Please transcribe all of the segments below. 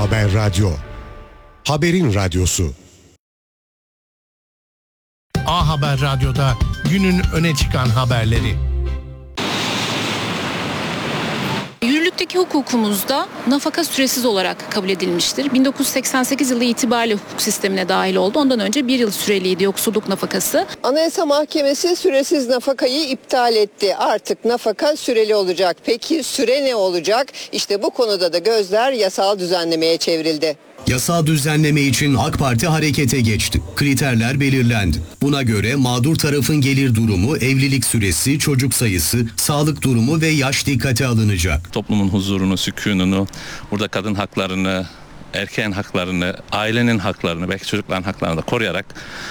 Haber Radyo. Haberin radyosu. A Haber Radyo'da günün öne çıkan haberleri. Yürürlükteki hukukumuzda nafaka süresiz olarak kabul edilmiştir. 1988 yılı itibariyle hukuk sistemine dahil oldu. Ondan önce bir yıl süreliydi yoksulluk nafakası. Anayasa Mahkemesi süresiz nafakayı iptal etti. Artık nafaka süreli olacak. Peki süre ne olacak? İşte bu konuda da gözler yasal düzenlemeye çevrildi. Yasal düzenleme için AK Parti harekete geçti. Kriterler belirlendi. Buna göre mağdur tarafın gelir durumu, evlilik süresi, çocuk sayısı, sağlık durumu ve yaş dikkate alınacak. Toplumun huzurunu, sükununu, burada kadın haklarını, erkeğin haklarını, ailenin haklarını, belki çocukların haklarını da koruyarak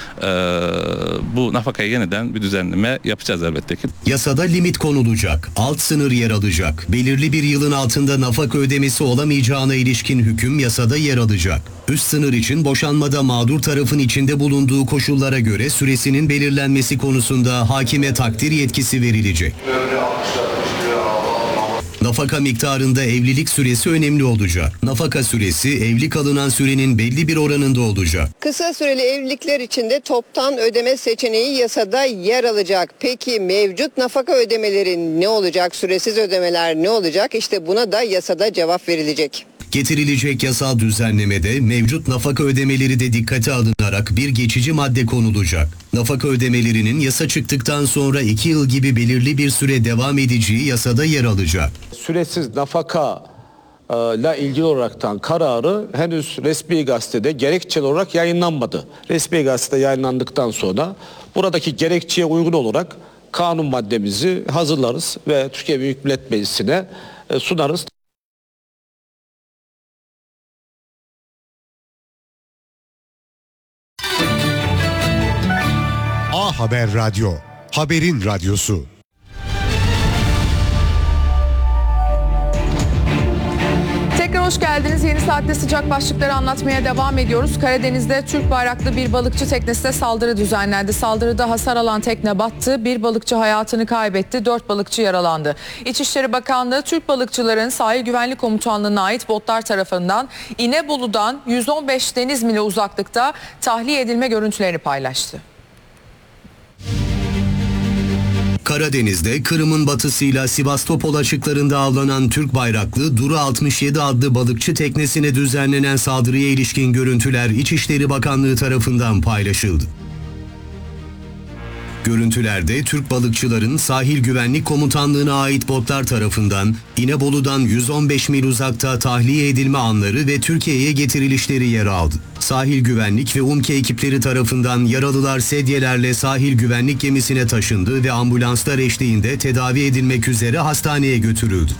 bu nafakaya yeniden bir düzenleme yapacağız elbette ki. Yasada limit konulacak, alt sınır yer alacak. Belirli bir yılın altında nafaka ödemesi olamayacağına ilişkin hüküm yasada yer alacak. Üst sınır için boşanmada mağdur tarafın içinde bulunduğu koşullara göre süresinin belirlenmesi konusunda hakime takdir yetkisi verilecek. Nafaka miktarında evlilik süresi önemli olacak. Nafaka süresi evli kalınan sürenin belli bir oranında olacak. Kısa süreli evlilikler için de toptan ödeme seçeneği yasada yer alacak. Peki mevcut nafaka ödemeleri ne olacak? Süresiz ödemeler ne olacak? İşte buna da yasada cevap verilecek. Getirilecek yasal düzenlemede mevcut nafaka ödemeleri de dikkate alınarak bir geçici madde konulacak. Nafaka ödemelerinin yasa çıktıktan sonra 2 yıl gibi belirli bir süre devam edeceği yasada yer alacak. Süresiz nafaka ile ilgili olaraktan kararı henüz resmi gazetede gerekçeli olarak yayınlanmadı. Resmi gazetede yayınlandıktan sonra buradaki gerekçeye uygun olarak kanun maddemizi hazırlarız ve Türkiye Büyük Millet Meclisi'ne sunarız. A Haber Radyo. Haberin radyosu. Tekrar hoş geldiniz. Yeni saatte sıcak başlıkları anlatmaya devam ediyoruz. Karadeniz'de Türk bayraklı bir balıkçı teknesine saldırı düzenlendi. Saldırıda hasar alan tekne battı. Bir balıkçı hayatını kaybetti. 4 balıkçı yaralandı. İçişleri Bakanlığı Türk balıkçıların Sahil Güvenlik Komutanlığı'na ait botlar tarafından İnebolu'dan 115 deniz mili uzaklıkta tahliye edilme görüntülerini paylaştı. Karadeniz'de Kırım'ın batısıyla Sivastopol açıklarında avlanan Türk bayraklı Duru 67 adlı balıkçı teknesine düzenlenen saldırıya ilişkin görüntüler İçişleri Bakanlığı tarafından paylaşıldı. Görüntülerde Türk balıkçıların Sahil Güvenlik Komutanlığı'na ait botlar tarafından İnebolu'dan 115 mil uzakta tahliye edilme anları ve Türkiye'ye getirilişleri yer aldı. Sahil Güvenlik ve UMKE ekipleri tarafından yaralılar sedyelerle sahil güvenlik gemisine taşındı ve ambulanslar eşliğinde tedavi edilmek üzere hastaneye götürüldü.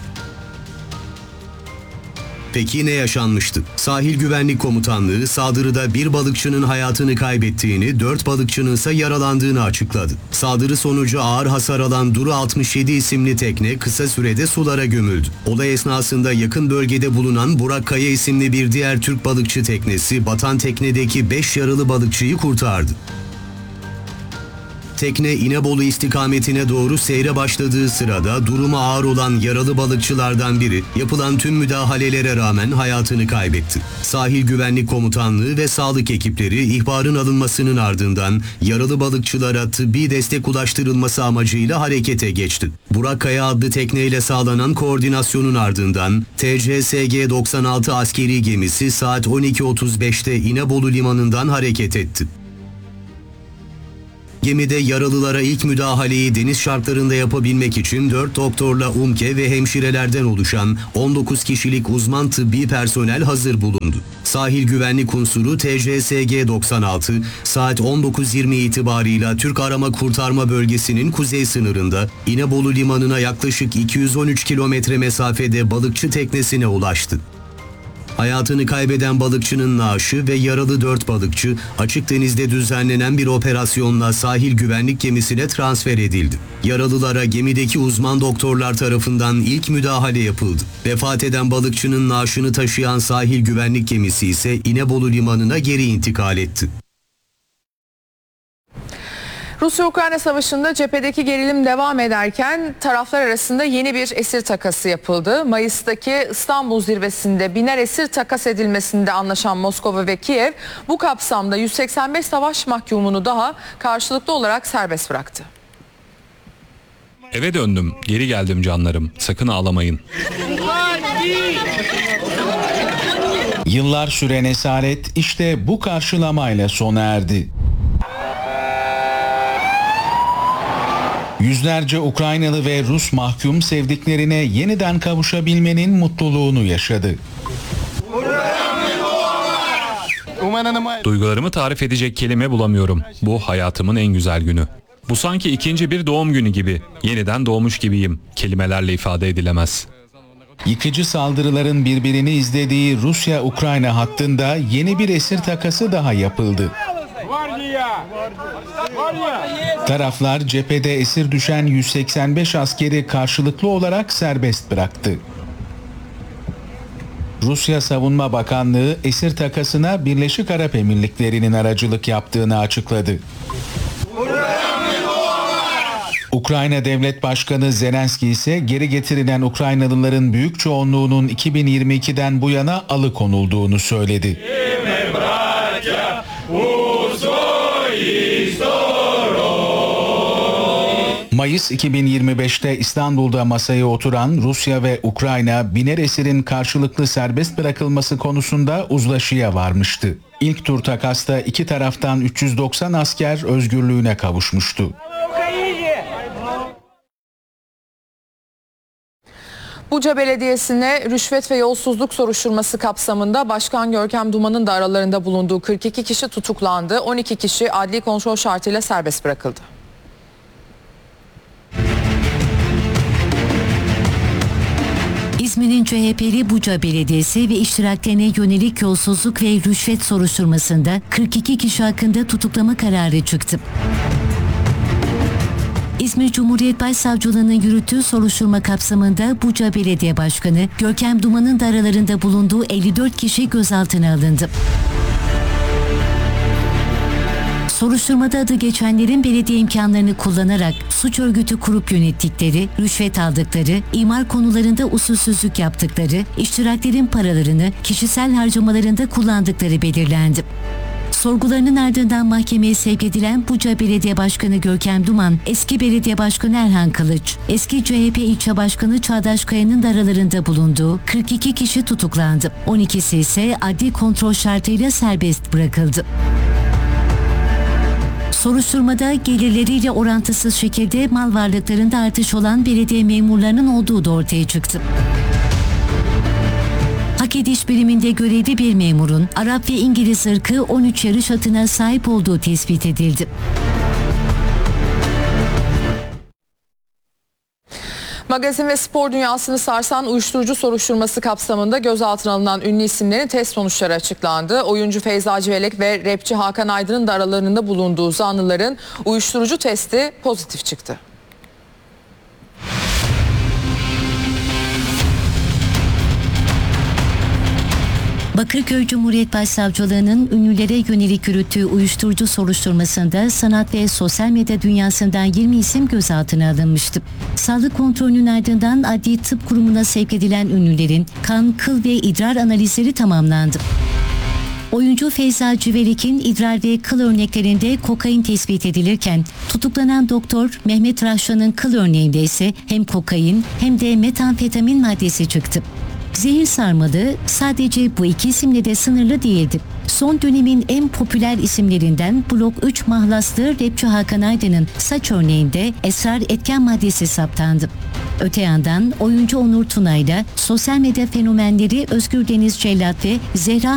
Peki ne yaşanmıştı? Sahil Güvenlik Komutanlığı saldırıda bir balıkçının hayatını kaybettiğini, 4 balıkçının ise yaralandığını açıkladı. Saldırı sonucu ağır hasar alan Duru 67 isimli tekne kısa sürede sulara gömüldü. Olay esnasında yakın bölgede bulunan Burak Kaya isimli bir diğer Türk balıkçı teknesi batan teknedeki 5 yaralı balıkçıyı kurtardı. Tekne İnebolu istikametine doğru seyre başladığı sırada durumu ağır olan yaralı balıkçılardan biri yapılan tüm müdahalelere rağmen hayatını kaybetti. Sahil Güvenlik Komutanlığı ve sağlık ekipleri ihbarın alınmasının ardından yaralı balıkçılara tıbbi destek ulaştırılması amacıyla harekete geçti. Burak Kaya adlı tekneyle sağlanan koordinasyonun ardından TCSG 96 askeri gemisi saat 12.35'te İnebolu limanından hareket etti. Gemide yaralılara ilk müdahaleyi deniz şartlarında yapabilmek için 4 doktorla UMKE ve hemşirelerden oluşan 19 kişilik uzman tıbbi personel hazır bulundu. Sahil güvenlik unsuru TCSG 96 saat 19.20 itibarıyla Türk Arama Kurtarma Bölgesi'nin kuzey sınırında İnebolu limanına yaklaşık 213 kilometre mesafede balıkçı teknesine ulaştı. Hayatını kaybeden balıkçının naaşı ve yaralı 4 balıkçı açık denizde düzenlenen bir operasyonla sahil güvenlik gemisine transfer edildi. Yaralılara gemideki uzman doktorlar tarafından ilk müdahale yapıldı. Vefat eden balıkçının naaşını taşıyan sahil güvenlik gemisi ise İnebolu limanına geri intikal etti. Rusya-Ukrayna savaşında cephedeki gerilim devam ederken taraflar arasında yeni bir esir takası yapıldı. Mayıs'taki İstanbul zirvesinde biner esir takas edilmesinde anlaşan Moskova ve Kiev bu kapsamda 185 savaş mahkumunu daha karşılıklı olarak serbest bıraktı. Eve döndüm, geri geldim canlarım. Sakın ağlamayın. Yıllar süren esaret işte bu karşılamayla sona erdi. Yüzlerce Ukraynalı ve Rus mahkum sevdiklerine yeniden kavuşabilmenin mutluluğunu yaşadı. Duygularımı tarif edecek kelime bulamıyorum. Bu hayatımın en güzel günü. Bu sanki ikinci bir doğum günü gibi. Yeniden doğmuş gibiyim. Kelimelerle ifade edilemez. Yıkıcı saldırıların birbirini izlediği Rusya-Ukrayna hattında yeni bir esir takası daha yapıldı. Taraflar cephede esir düşen 185 askeri karşılıklı olarak serbest bıraktı. Rusya Savunma Bakanlığı esir takasına Birleşik Arap Emirlikleri'nin aracılık yaptığını açıkladı. Ukrayna Devlet Başkanı Zelenski ise geri getirilen Ukraynalıların büyük çoğunluğunun 2022'den bu yana alıkonulduğunu söyledi. Mayıs 2025'te İstanbul'da masaya oturan Rusya ve Ukrayna biner esirin karşılıklı serbest bırakılması konusunda uzlaşıya varmıştı. İlk tur takasta iki taraftan 390 asker özgürlüğüne kavuşmuştu. Buca Belediyesi'ne rüşvet ve yolsuzluk soruşturması kapsamında Başkan Görkem Duman'ın da aralarında bulunduğu 42 kişi tutuklandı. 12 kişi adli kontrol şartıyla serbest bırakıldı. İzmir'in CHP'li Buca Belediyesi ve iştiraklerine yönelik yolsuzluk ve rüşvet soruşturmasında 42 kişi hakkında tutuklama kararı çıktı. İzmir Cumhuriyet Başsavcılığı'nın yürüttüğü soruşturma kapsamında Buca Belediye Başkanı Görkem Duman'ın da aralarında bulunduğu 54 kişi gözaltına alındı. Soruşturmada adı geçenlerin belediye imkanlarını kullanarak suç örgütü kurup yönettikleri, rüşvet aldıkları, imar konularında usulsüzlük yaptıkları, iştiraklerin paralarını kişisel harcamalarında kullandıkları belirlendi. Sorgularının ardından mahkemeye sevk edilen Buca Belediye Başkanı Görkem Duman, eski Belediye Başkanı Erhan Kılıç, eski CHP İlçe Başkanı Çağdaş Kaya'nın da aralarında bulunduğu 42 kişi tutuklandı. 12'si ise adli kontrol şartıyla serbest bırakıldı. Soruşturmada gelirleriyle orantısız şekilde mal varlıklarında artış olan belediye memurlarının olduğu da ortaya çıktı. Hak ediş biriminde görevli bir memurun Arap ve İngiliz ırkı 13 yarış atına sahip olduğu tespit edildi. Magazin ve spor dünyasını sarsan uyuşturucu soruşturması kapsamında gözaltına alınan ünlü isimlerin test sonuçları açıklandı. Oyuncu Feyza Civelek ve rapçi Hakan Aydın'ın da aralarında bulunduğu zanlıların uyuşturucu testi pozitif çıktı. Bakırköy Cumhuriyet Başsavcılığı'nın ünlülere yönelik yürüttüğü uyuşturucu soruşturmasında sanat ve sosyal medya dünyasından 20 isim gözaltına alınmıştı. Sağlık kontrolünün ardından Adli Tıp Kurumu'na sevk edilen ünlülerin kan, kıl ve idrar analizleri tamamlandı. Oyuncu Feyza Civelek'in idrar ve kıl örneklerinde kokain tespit edilirken tutuklanan doktor Mehmet Raşlan'ın kıl örneğinde ise hem kokain hem de metamfetamin maddesi çıktı. Zehir sarmalı sadece bu iki isimle de sınırlı değildi. Son dönemin en popüler isimlerinden Blok 3 mahlaslı rapçi Hakan Aydın'ın saç örneğinde esrar etken maddesi saptandı. Öte yandan oyuncu Onur Tunay'la sosyal medya fenomenleri Özgür Deniz Cellat ve Zehra